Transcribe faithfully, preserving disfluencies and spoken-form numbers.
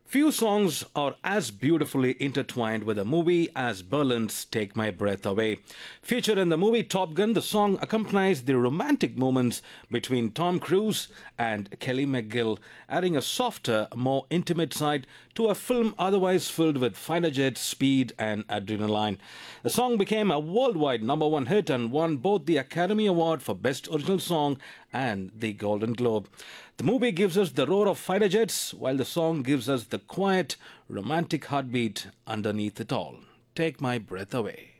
Few songs are as beautifully intertwined with a movie as Berlin's Take My Breath Away. Featured in the movie Top Gun, the song accompanies the romantic moments between Tom Cruise and Kelly McGill, adding a softer, more intimate side to a film otherwise filled with fighter jets, speed, and adrenaline. The song became a worldwide number one hit and won both the Academy Award for Best Original Song and the Golden Globe. The movie gives us the roar of fighter jets, while the song gives us the quiet, romantic heartbeat underneath it all. Take My Breath Away.